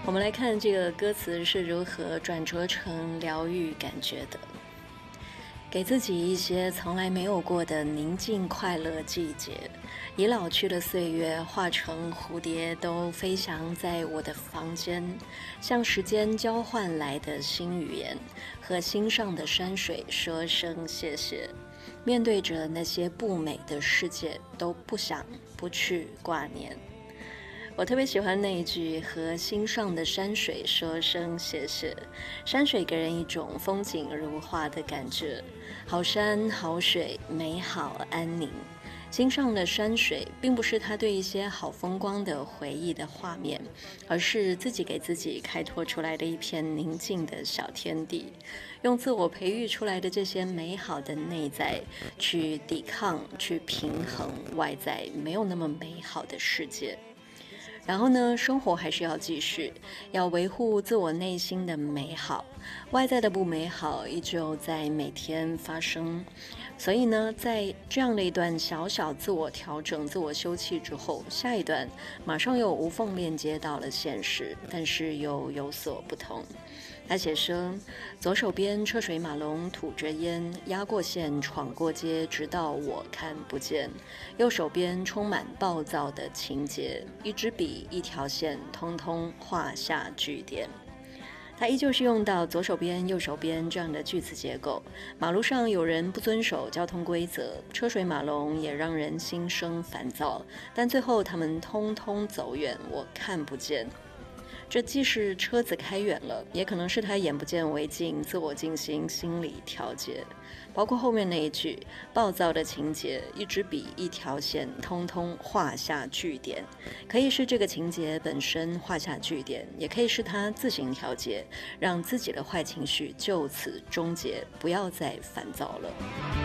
我们来看这个歌词是如何转折成疗愈感觉的。给自己一些从来没有过的宁静快乐季节，已老去的岁月化成蝴蝶，都飞翔在我的房间，向时间交换来的新语言，和心上的山水说声谢谢。面对着那些不美的世界，都不想不去挂念。我特别喜欢那一句和心上的山水说声谢谢。山水给人一种风景如画的感觉，好山好水，美好安宁。心上的山水并不是他对一些好风光的回忆的画面，而是自己给自己开拓出来的一片宁静的小天地，用自我培育出来的这些美好的内在去抵抗，去平衡外在没有那么美好的世界。然后呢，生活还是要继续，要维护自我内心的美好，外在的不美好依旧在每天发生。所以呢，在这样的一段小小自我调整、自我休憩之后，下一段马上又无缝链接到了现实，但是又有所不同。他写说，左手边车水马龙吐着烟，压过线闯过街，直到我看不见。右手边充满暴躁的情节，一支笔一条线，通通画下句点。他依旧是用到左手边右手边这样的句子结构。马路上有人不遵守交通规则，车水马龙也让人心生烦躁，但最后他们通通走远，我看不见。这既是车子开远了，也可能是他眼不见为净，自我进行心理调节。包括后面那一句暴躁的情节，一支笔一条线，通通画下句点，可以是这个情节本身画下句点，也可以是他自行调节，让自己的坏情绪就此终结，不要再烦躁了。